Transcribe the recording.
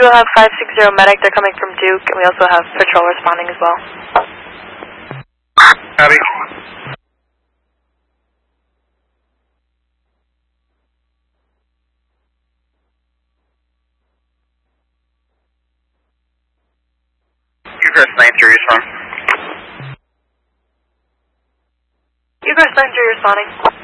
do have 560 medic. They're coming from Duke, and we also have patrol responding as well. Copy. Egress 93 respond. Egress 93 responding.